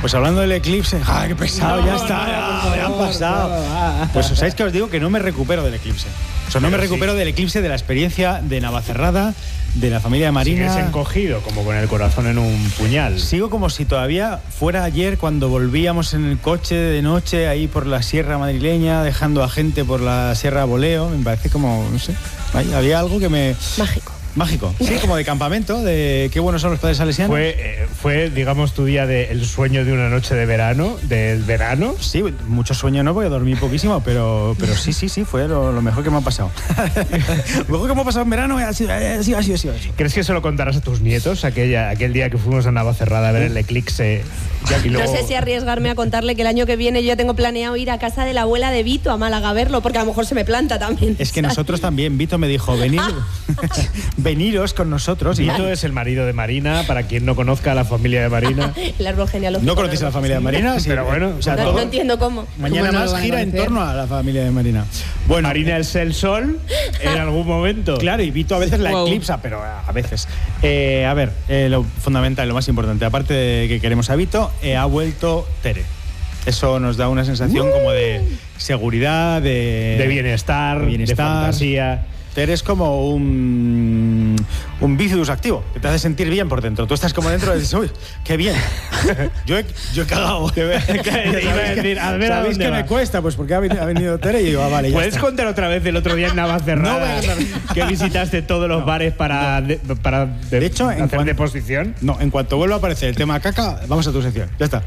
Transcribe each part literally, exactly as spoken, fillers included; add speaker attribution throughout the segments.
Speaker 1: Pues hablando del eclipse, ¡ah, qué pesado! No, ya está, ya, ya han pasado. Pues os sabéis que os digo que no me recupero del eclipse. O sea, no me recupero sí. del eclipse, de la experiencia de Navacerrada, de la familia de Marina.
Speaker 2: Sigues encogido, como con el corazón en un puñal.
Speaker 1: Sigo como si todavía fuera ayer cuando volvíamos en el coche de noche ahí por la sierra madrileña, dejando a gente por la sierra Boleo. Me parece como, no sé, había algo que me...
Speaker 3: Mágico.
Speaker 1: Mágico, sí, como de campamento, de qué buenos son los padres salesianos.
Speaker 2: Fue, eh, fue digamos, tu día del sueño de una noche de verano, del verano.
Speaker 1: Sí, mucho sueño no, porque dormí poquísimo, pero, pero sí, sí, sí, fue lo, lo mejor que me ha pasado. Lo mejor que me ha pasado en verano ha sido así, así, así.
Speaker 2: ¿Crees que se lo contarás a tus nietos aquella, aquel día que fuimos a Navacerrada a ver el eclipse?
Speaker 3: Y luego... No sé si arriesgarme a contarle que el año que viene yo tengo planeado ir a casa de la abuela de Vito a Málaga a verlo, porque a lo mejor se me planta también.
Speaker 1: Es que nosotros también, Vito me dijo, venid, veniros con nosotros.
Speaker 2: Vito vale. es el marido de Marina, para quien no conozca a la familia de Marina.
Speaker 3: El árbol genealógico.
Speaker 1: ¿No conocéis a la familia de Marina? Sí,
Speaker 2: pero bueno.
Speaker 3: O sea, no, todo, no entiendo cómo.
Speaker 1: Mañana
Speaker 3: ¿Cómo
Speaker 1: más
Speaker 3: no
Speaker 1: gira en torno a la familia de Marina.
Speaker 2: Bueno, Marina es el sol en algún momento.
Speaker 1: Claro, y Vito a veces la wow. eclipsa, pero a veces. Eh, a ver, eh, lo fundamental, lo más importante, aparte de que queremos a Vito, eh, ha vuelto Tere. Eso nos da una sensación uh. como de seguridad, de,
Speaker 2: de bienestar, de, bienestar. de fantasía.
Speaker 1: Tere es como un, un bíceps activo, que te hace sentir bien por dentro. Tú estás como dentro y dices, uy, qué bien. Yo he, yo he cagado. ¿Sabéis que me cuesta? Pues porque ha venido, ha venido Tere y digo, ah, vale, ya
Speaker 2: ¿Puedes
Speaker 1: está.
Speaker 2: contar otra vez el otro día en Navacerrada no, que visitaste todos los no, bares para, no. de, para de,
Speaker 1: de hecho,
Speaker 2: hacer
Speaker 1: en cuan,
Speaker 2: deposición?
Speaker 1: No, en cuanto vuelva a aparecer el tema caca, vamos a tu sección. Ya está.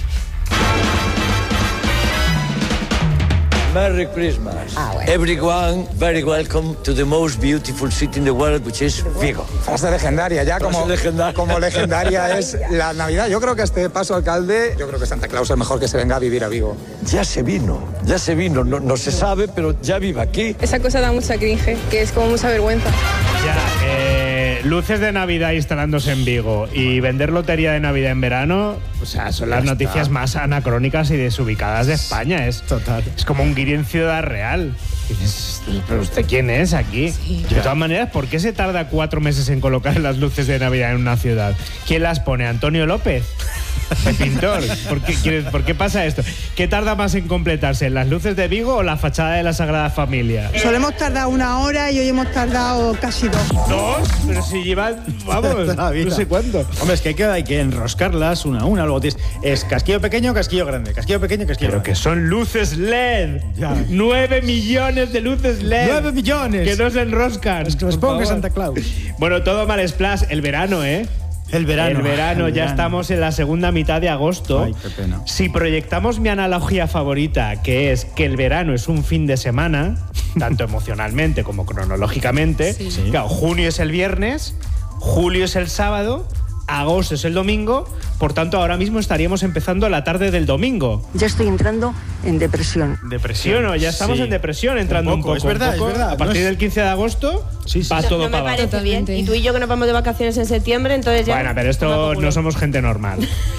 Speaker 4: Merry Christmas. Ah, bueno. Everyone, very welcome to the most beautiful city in the world, which is Vigo.
Speaker 5: Frase legendaria, ya como legendaria. como legendaria es la Navidad. Yo creo que este paso, alcalde, yo creo que Santa Claus es mejor que se venga a vivir a Vigo.
Speaker 4: Ya se vino, ya se vino, no, no se sabe, pero ya vive aquí.
Speaker 6: Esa cosa da mucha cringe, que es como mucha vergüenza.
Speaker 2: Ya, eh, luces de Navidad instalándose en Vigo y vender lotería de Navidad en verano, o sea, son las noticias más anacrónicas y desubicadas de España. Es,
Speaker 1: Total.
Speaker 2: Es como un guiri en Ciudad Real. Y dices, ¿pero usted quién es aquí? Sí, de todas maneras, ¿por qué se tarda cuatro meses en colocar las luces de Navidad en una ciudad? ¿Quién las pone? ¿Antonio López? El pintor. ¿Por qué, ¿Por qué pasa esto? ¿Qué tarda más en completarse? ¿Las luces de Vigo o la fachada de la Sagrada Familia?
Speaker 7: Solemos tardar una hora y hoy hemos tardado casi dos.
Speaker 2: ¿Dos? Pero si llevan, vamos, no sé cuánto.
Speaker 1: Hombre, es que hay que, hay que enroscarlas una a una. Luego tienes, es casquillo pequeño, casquillo grande. Casquillo pequeño, casquillo
Speaker 2: Pero
Speaker 1: grande.
Speaker 2: que son luces L E D. Ya. Nueve millones de luces L E D.
Speaker 1: Nueve millones.
Speaker 2: Que no se enroscan.
Speaker 1: Es que los ponga Santa Claus.
Speaker 2: Bueno, todo mal splash. El verano, ¿eh?
Speaker 1: El verano.
Speaker 2: El verano, el ya verano. Estamos en la segunda mitad de agosto.
Speaker 1: Ay, qué pena.
Speaker 2: Si proyectamos mi analogía favorita, que es que el verano es un fin de semana, tanto emocionalmente como cronológicamente, sí. Sí. Claro, junio es el viernes, julio es el sábado, agosto es el domingo, por tanto ahora mismo estaríamos empezando la tarde del domingo.
Speaker 7: Ya estoy entrando en depresión.
Speaker 2: ¿Depresión? ¿No? Ya estamos sí. en depresión, entrando un poco. Un poco
Speaker 1: es verdad,
Speaker 2: un poco.
Speaker 1: es verdad.
Speaker 2: A partir no es... del quince de agosto sí, sí, va
Speaker 3: no,
Speaker 2: todo
Speaker 3: no
Speaker 2: para
Speaker 3: me parece
Speaker 2: abajo.
Speaker 3: bien. Y tú y yo que nos vamos de vacaciones en septiembre, entonces ya...
Speaker 2: Bueno, pero esto no somos gente normal.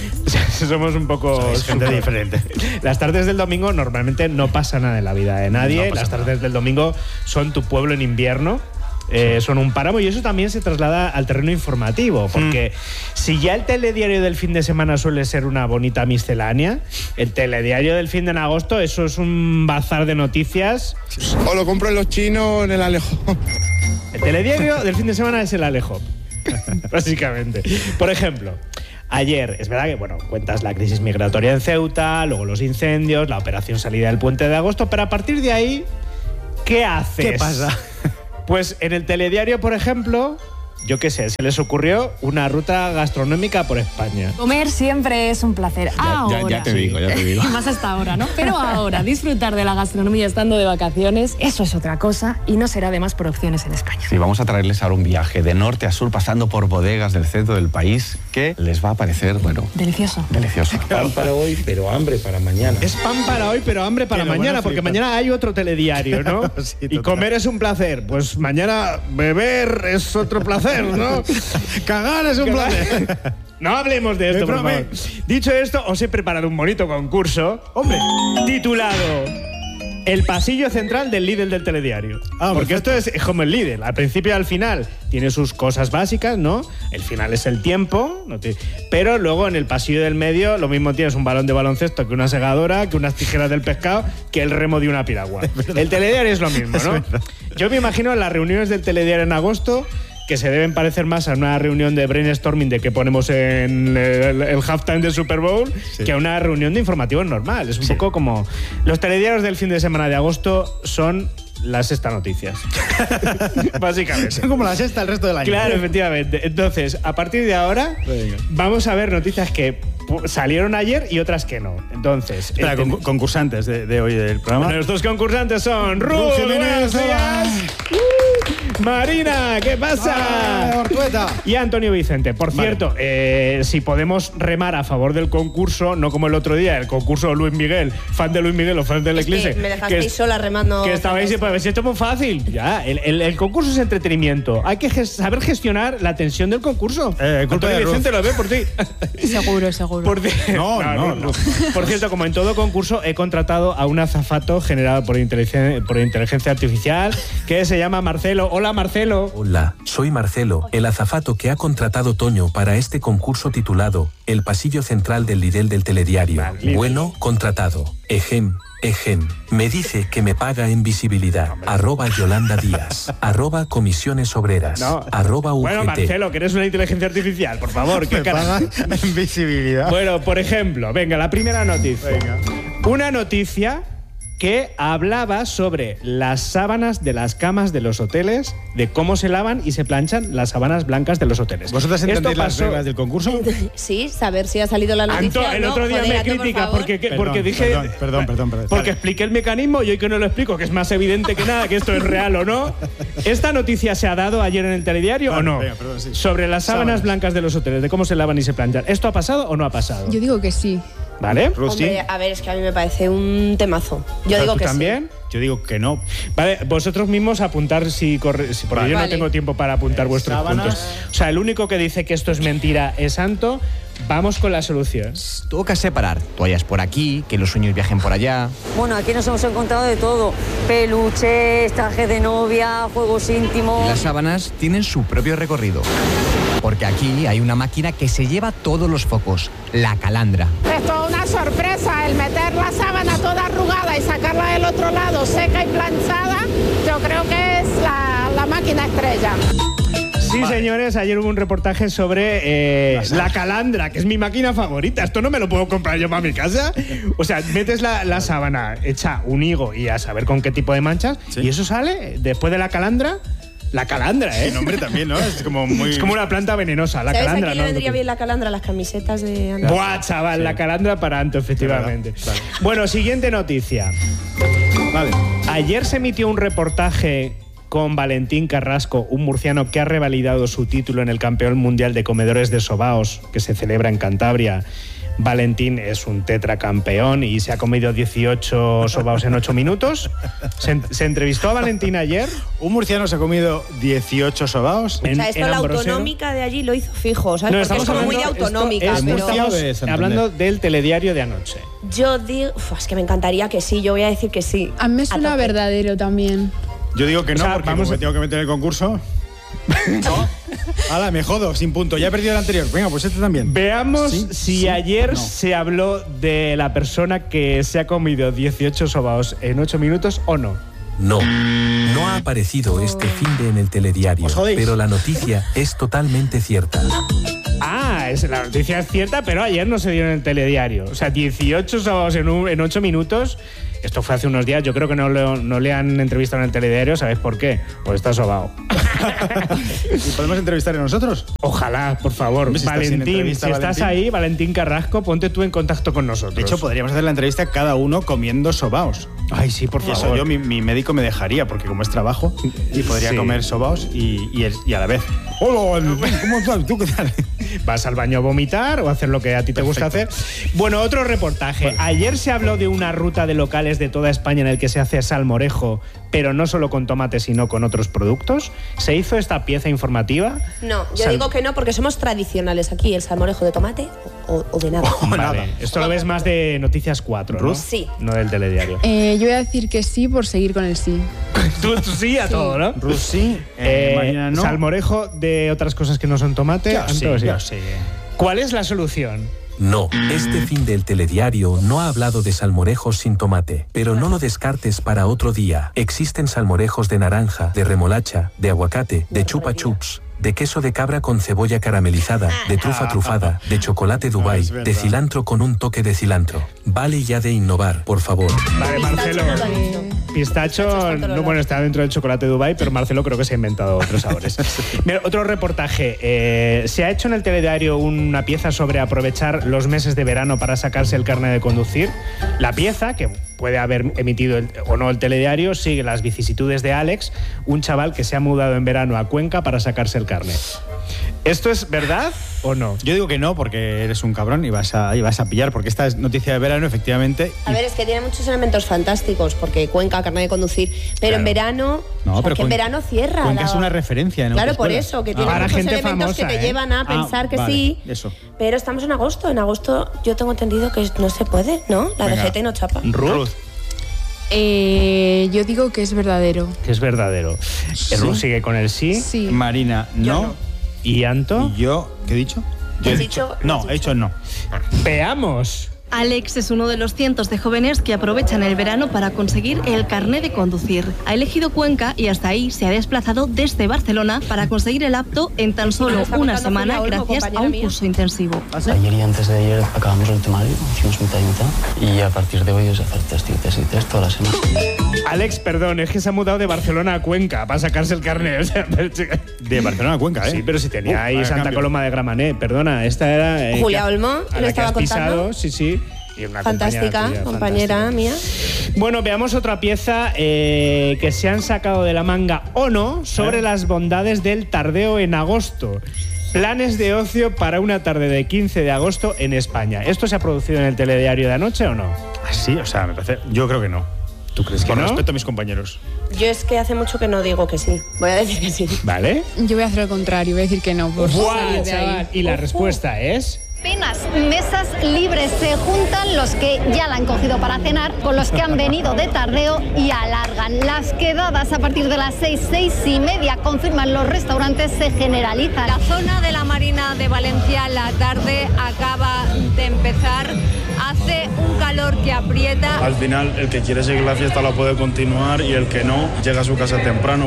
Speaker 2: Somos un poco...
Speaker 1: Sois gente diferente.
Speaker 2: Las tardes del domingo normalmente no pasa nada en la vida de nadie. No Las tardes nada. del domingo son tu pueblo en invierno. Eh, son un páramo y eso también se traslada al terreno informativo, porque mm. si ya el telediario del fin de semana suele ser una bonita miscelánea, el telediario del fin de agosto, eso es un bazar de noticias.
Speaker 8: O lo compro en los chinos en el Alejo.
Speaker 2: El telediario del fin de semana es el Alejo, básicamente. Por ejemplo, ayer, es verdad que, bueno, cuentas la crisis migratoria en Ceuta, luego los incendios, la operación salida del puente de agosto, pero a partir de ahí, ¿qué haces?
Speaker 1: ¿Qué pasa?
Speaker 2: Pues en el telediario, por ejemplo, yo qué sé, se les ocurrió una ruta gastronómica por España.
Speaker 9: Comer siempre es un placer.
Speaker 8: Ya,
Speaker 9: ahora.
Speaker 8: Ya, ya te digo, ya te digo.
Speaker 9: Más hasta ahora, ¿no? Pero ahora, disfrutar de la gastronomía estando de vacaciones, eso es otra cosa y no será además por opciones en España.
Speaker 10: Sí, vamos a traerles ahora un viaje de norte a sur, pasando por bodegas del centro del país, que les va a parecer, bueno...
Speaker 9: Delicioso.
Speaker 10: Delicioso.
Speaker 4: Pan para hoy, pero hambre para mañana.
Speaker 2: Es pan para hoy, pero hambre para pero mañana, porque mañana hay otro telediario, ¿no? Sí, y comer es un placer. Pues mañana beber es otro placer, ¿no?
Speaker 1: Cagar es un placer.
Speaker 2: No hablemos de esto, por favor. Dicho esto, os he preparado un bonito concurso, hombre, titulado El pasillo central del Lidl del telediario. Ah, porque perfecto. Esto es como el Lidl. Al principio y al final tiene sus cosas básicas, ¿no? El final es el tiempo. No te... Pero luego en el pasillo del medio lo mismo tienes un balón de baloncesto que una segadora, que unas tijeras del pescado, que el remo de una piragua. El telediario es lo mismo, ¿no? Yo me imagino las reuniones del telediario en agosto que se deben parecer más a una reunión de brainstorming de que ponemos en el, el halftime del Super Bowl, sí, que a una reunión de informativos normal. Es un sí. poco como... Los telediarios del fin de semana de agosto son la sexta noticias. Básicamente.
Speaker 1: Son como la sexta el resto del año.
Speaker 2: Claro, efectivamente. Entonces, a partir de ahora, venga, vamos a ver noticias que salieron ayer y otras que no. Entonces...
Speaker 1: Espera, con, concursantes de, de hoy del programa.
Speaker 2: Bueno, nuestros concursantes son Ruth, buenos días. Marina, ¿qué pasa?
Speaker 1: Ortueta.
Speaker 2: Y Antonio Vicente. Por vale. cierto, eh, si podemos remar a favor del concurso, no como el otro día, el concurso Luis Miguel, fan de Luis Miguel o fan del
Speaker 3: es
Speaker 2: Eclipse.
Speaker 3: Que me dejasteis que, sola remando.
Speaker 2: Que estabais y pues esto es muy fácil. Ya, el, el, el concurso es entretenimiento. Hay que ges- saber gestionar la tensión del concurso.
Speaker 1: Eh,
Speaker 2: Antonio Vicente lo ve por ti.
Speaker 9: Seguro, seguro.
Speaker 2: Por,
Speaker 1: no, no, no, no.
Speaker 2: Por cierto, como en todo concurso, he contratado a un azafato generado por inteligencia, por inteligencia artificial que se llama Marcelo. Hola, Marcelo.
Speaker 11: Hola, soy Marcelo, el azafato que ha contratado Toño para este concurso titulado El pasillo central del Lidl del telediario. Vale. Bueno, contratado. Ejem, ejem. Me dice que me paga en visibilidad. Arroba Yolanda Díaz. Arroba Comisiones Obreras. No. Arroba U G T.
Speaker 2: Bueno, Marcelo, que eres una inteligencia artificial, por favor. ¿Qué
Speaker 1: me paga en visibilidad?
Speaker 2: Bueno, por ejemplo, venga, la primera noticia.
Speaker 1: Venga.
Speaker 2: Una noticia que hablaba sobre las sábanas de las camas de los hoteles, de cómo se lavan y se planchan las sábanas blancas de los hoteles.
Speaker 1: ¿Vosotras entendéis las reglas del concurso?
Speaker 3: Sí, saber si ha salido la noticia.
Speaker 2: Anto, el otro
Speaker 3: no,
Speaker 2: día
Speaker 3: joder,
Speaker 2: me critica
Speaker 3: por
Speaker 2: porque,
Speaker 1: perdón,
Speaker 2: porque dije...
Speaker 1: Perdón, perdón, perdón. perdón
Speaker 2: porque vale. expliqué el mecanismo y hoy que no lo explico, que es más evidente que nada que esto es real o no. ¿Esta noticia se ha dado ayer en el telediario vale, o no? Venga, perdón, sí. Sobre las sábanas, sábanas blancas de los hoteles, de cómo se lavan y se planchan. ¿Esto ha pasado o no ha pasado?
Speaker 9: Yo digo que sí.
Speaker 2: ¿Vale?
Speaker 3: Hombre, a ver, es que a mí me parece un temazo. Yo digo
Speaker 2: ¿tú
Speaker 3: que
Speaker 2: también?
Speaker 3: sí.
Speaker 1: Yo digo que no.
Speaker 2: Vale, vosotros mismos apuntar si corre, si, porque vale. yo no tengo tiempo para apuntar eh, vuestros sábanas. puntos. O sea, el único que dice que esto es mentira es Santo. Vamos con la solución.
Speaker 12: Tuvo que separar toallas por aquí, que los sueños viajen por allá.
Speaker 13: Bueno, aquí nos hemos encontrado de todo. Peluches, trajes de novia, juegos íntimos.
Speaker 12: Y las sábanas tienen su propio recorrido. Porque aquí hay una máquina que se lleva todos los focos, la calandra.
Speaker 14: Esto es una sorpresa, el meter la sábana toda arrugada y sacarla del otro lado seca y planchada, yo creo que es la, la máquina estrella.
Speaker 2: Sí, vale. señores, ayer hubo un reportaje sobre eh, la calandra, que es mi máquina favorita. Esto no me lo puedo comprar yo para mi casa. O sea, metes la, la sábana, echa un higo y a saber con qué tipo de manchas, ¿sí? Y eso sale después de la calandra. La calandra, ¿eh?
Speaker 1: El nombre también, ¿no? Es como muy...
Speaker 2: Es como una planta venenosa, la
Speaker 3: ¿sabes
Speaker 2: calandra.
Speaker 3: ¿Sabes a quién le vendría bien la calandra? Las camisetas de Anto.
Speaker 2: Buah, chaval, sí. La calandra para Anto, efectivamente. Vale. Bueno, siguiente noticia.
Speaker 1: Vale.
Speaker 2: Ayer se emitió un reportaje con Valentín Carrasco, un murciano que ha revalidado su título en el Campeón Mundial de Comedores de Sobaos, que se celebra en Cantabria. Valentín es un tetracampeón y se ha comido dieciocho sobaos en ocho minutos. Se, se entrevistó a Valentín ayer.
Speaker 1: ¿Un murciano se ha comido dieciocho sobaos?
Speaker 3: En, o sea, esto la autonómica de allí lo hizo fijo, ¿sabes?
Speaker 2: No,
Speaker 3: porque es como muy de autonómica.
Speaker 2: Esto, es, pero... estamos hablando del telediario de anoche.
Speaker 3: Yo digo... Uf, es que me encantaría que sí, yo voy a decir que sí.
Speaker 9: A mí me suena verdadero también.
Speaker 1: Yo digo que no, o sea, porque
Speaker 2: vamos
Speaker 1: me
Speaker 2: a...
Speaker 1: tengo que meter en el concurso. No. Hala, me jodo, sin punto. Ya he perdido el anterior. Venga, pues este también.
Speaker 2: Veamos ¿sí? si ¿sí? ayer
Speaker 1: no.
Speaker 2: se habló de la persona que se ha comido dieciocho sobaos en ocho minutos o no.
Speaker 11: No, no ha aparecido este finde en el telediario, pero la noticia es totalmente cierta.
Speaker 2: Ah, es, la noticia es cierta, pero ayer no se dio en el telediario. O sea, dieciocho sobaos en, un, en ocho minutos... Esto fue hace unos días, yo creo que no, lo, no le han entrevistado en el telediario, ¿sabéis por qué? Pues está sobao.
Speaker 1: ¿Y podemos entrevistar a nosotros?
Speaker 2: Ojalá, por favor. Si Valentín, si estás Valentín. ahí, Valentín Carrasco, ponte tú en contacto con nosotros.
Speaker 1: De hecho, podríamos hacer la entrevista cada uno comiendo sobaos.
Speaker 2: Ay, sí, por favor.
Speaker 1: Y eso yo, mi, mi médico me dejaría, porque como es trabajo, y podría sí. comer sobaos y, y, y a la vez. Hola, ¿cómo estás? ¿Tú qué tal?
Speaker 2: Vas al baño a vomitar o a hacer lo que a ti te Perfecto. gusta hacer. Bueno, otro reportaje. Bueno. Ayer se habló de una ruta de locales de toda España en el que se hace salmorejo, pero no solo con tomate, sino con otros productos. ¿Se hizo esta pieza informativa?
Speaker 3: No, yo Sal... digo que no, porque somos tradicionales aquí. El salmorejo de tomate o, o de nada.
Speaker 2: Oh, vale. Nada. Esto lo ves más de Noticias cuatro, ¿no?
Speaker 3: Sí.
Speaker 2: No del telediario.
Speaker 15: Eh, yo voy a decir que sí por seguir con el sí.
Speaker 2: tú, tú sí a sí. todo, ¿no?
Speaker 1: Ruth sí.
Speaker 2: Eh, Marina no. Salmorejo de otras cosas que no son tomate.
Speaker 1: Yo sí, yo sí.
Speaker 2: ¿Cuál es la solución?
Speaker 11: No, este fin del telediario no ha hablado de salmorejos sin tomate, pero no lo descartes para otro día. Existen salmorejos de naranja, de remolacha, de aguacate, de chupa chups, de queso de cabra con cebolla caramelizada, de trufa trufada, de chocolate Dubai, no, de cilantro con un toque de cilantro. Vale ya de innovar, por favor.
Speaker 2: Vale, Marcelo. Pistacho, no, bueno, está dentro del chocolate Dubai, pero Marcelo creo que se ha inventado otros sabores. Mira, otro reportaje. Eh, se ha hecho en el telediario una pieza sobre aprovechar los meses de verano para sacarse el carnet de conducir. La pieza, que puede haber emitido el, o no el telediario, sigue las vicisitudes de Alex, un chaval que se ha mudado en verano a Cuenca para sacarse el carnet. ¿Esto es verdad o no?
Speaker 1: Yo digo que no, porque eres un cabrón y vas a, y vas a pillar, porque esta es noticia de verano, efectivamente.
Speaker 3: A ver, es que tiene muchos elementos fantásticos, porque Cuenca, carnet de conducir, pero claro. en verano,
Speaker 1: no,
Speaker 3: o sea,
Speaker 1: pero
Speaker 3: que en verano cierra.
Speaker 1: Cuenca
Speaker 3: la...
Speaker 1: es una referencia, ¿no?
Speaker 3: Claro, por eso, que tiene ah, muchos elementos famosa, que te
Speaker 1: ¿eh?
Speaker 3: llevan a pensar ah, que
Speaker 1: vale,
Speaker 3: sí,
Speaker 1: eso.
Speaker 3: Pero estamos en agosto. En agosto yo tengo entendido que no se puede, ¿no? La Venga. D G T no chapa.
Speaker 2: Ruth.
Speaker 15: Eh, yo digo que es verdadero.
Speaker 2: Que es verdadero. ¿Sí? Ruth sigue con el sí.
Speaker 15: Sí.
Speaker 1: Marina, no.
Speaker 3: no.
Speaker 2: ¿Y Anto?
Speaker 1: ¿Y yo? ¿Qué he dicho? Yo
Speaker 3: he
Speaker 1: dicho,
Speaker 3: dicho
Speaker 1: no, he dicho no.
Speaker 2: Veamos.
Speaker 16: Alex es uno de los cientos de jóvenes que aprovechan el verano para conseguir el carné de conducir. Ha elegido Cuenca y hasta ahí se ha desplazado desde Barcelona para conseguir el apto en tan solo una semana gracias a un curso intensivo.
Speaker 17: Ayer y antes de ayer acabamos el temario, hicimos mitad y mitad y a partir de hoy es hacer test y test y test toda la semana.
Speaker 2: Alex, perdón, es que se ha mudado de Barcelona a Cuenca para sacarse el carné. O sea,
Speaker 1: de Barcelona a Cuenca, ¿eh?
Speaker 2: Sí, pero si tenía uh, ahí Santa
Speaker 1: cambio.
Speaker 2: Coloma de Gramenet, perdona, esta era...
Speaker 3: Eh, Julia Olmo, lo estaba contando.
Speaker 2: Sí, sí. Y una
Speaker 3: fantástica, compañera, compañera mía.
Speaker 2: Bueno, veamos otra pieza eh, que se han sacado de la manga o no sobre ¿Eh? las bondades del tardeo en agosto. Planes de ocio para una tarde de quince de agosto en España. ¿Esto se ha producido en el telediario de anoche o no?
Speaker 1: Sí, o sea, me parece. Yo creo que no.
Speaker 2: ¿Tú crees que
Speaker 1: Con
Speaker 2: no?
Speaker 1: respeto a mis compañeros.
Speaker 3: Yo es que hace mucho que no digo que sí. Voy a decir que sí.
Speaker 2: ¿Vale?
Speaker 15: Yo voy a hacer lo contrario, voy a decir que no. Por
Speaker 2: ¡Buah, chaval! Y la uh, respuesta es...
Speaker 18: Apenas mesas libres, se juntan los que ya la han cogido para cenar con los que han venido de tardeo y alargan. Las quedadas a partir de las seis, seis y media, confirman los restaurantes, se generalizan.
Speaker 19: La zona de la Marina de Valencia, la tarde acaba de empezar, hace un calor que aprieta.
Speaker 20: Al final, el que quiere seguir la fiesta la puede continuar y el que no, llega a su casa temprano.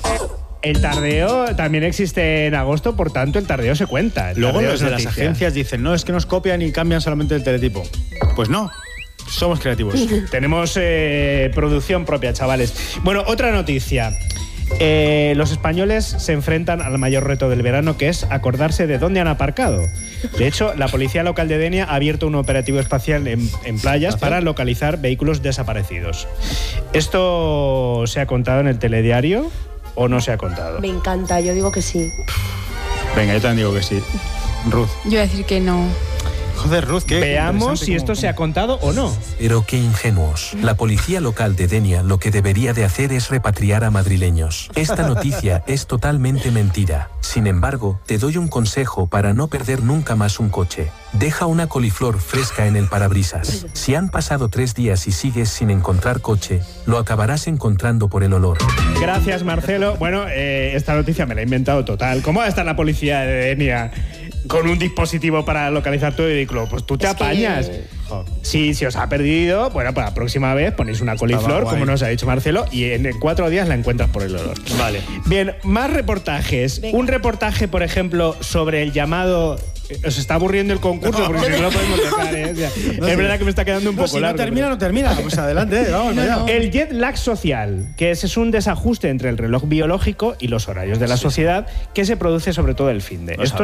Speaker 2: El tardeo también existe en agosto, por tanto el tardeo se cuenta.
Speaker 1: Luego los de las agencias dicen, no, es que nos copian y cambian solamente el teletipo. Pues no, somos creativos.
Speaker 2: Tenemos eh, producción propia, chavales. Bueno, otra noticia. Eh, los españoles se enfrentan al mayor reto del verano, que es acordarse de dónde han aparcado. De hecho, la policía local de Denia ha abierto un operativo espacial en, en playas ¿Ah, para localizar vehículos desaparecidos. ¿Esto se ha contado en el telediario o no se ha contado?
Speaker 3: Me encanta, yo digo que sí.
Speaker 1: Venga, yo también digo que sí. Ruth.
Speaker 15: Yo voy a decir que no.
Speaker 1: Joder, Ruth, ¿qué?
Speaker 2: Veamos si esto se ha contado o no.
Speaker 11: Pero qué ingenuos. La policía local de Denia lo que debería de hacer es repatriar a madrileños. Esta noticia es totalmente mentira. Sin embargo, te doy un consejo para no perder nunca más un coche. Deja una coliflor fresca en el parabrisas. Si han pasado tres días y sigues sin encontrar coche, lo acabarás encontrando por el olor.
Speaker 2: Gracias, Marcelo. Bueno, eh, esta noticia me la he inventado total. ¿Cómo va a estar la policía de Denia con un dispositivo para localizar tu vehículo? Pues tú te es apañas. Que... Sí, si os ha perdido, bueno, para la próxima vez ponéis una coliflor, como nos ha dicho Marcelo, y en cuatro días la encuentras por el olor.
Speaker 1: Vale.
Speaker 2: Bien, más reportajes. Venga. Un reportaje, por ejemplo, sobre el llamado... Os está aburriendo el concurso, porque si no lo podemos dejar, ¿eh? O sea, no, es sí. verdad que me está quedando un
Speaker 1: no,
Speaker 2: poco
Speaker 1: si
Speaker 2: largo.
Speaker 1: No termina, pero... no termina. Pues adelante, vamos no, no.
Speaker 2: El jet lag social, que es, es un desajuste entre el reloj biológico y los horarios de la sí. sociedad, que se produce sobre todo el finde. Esto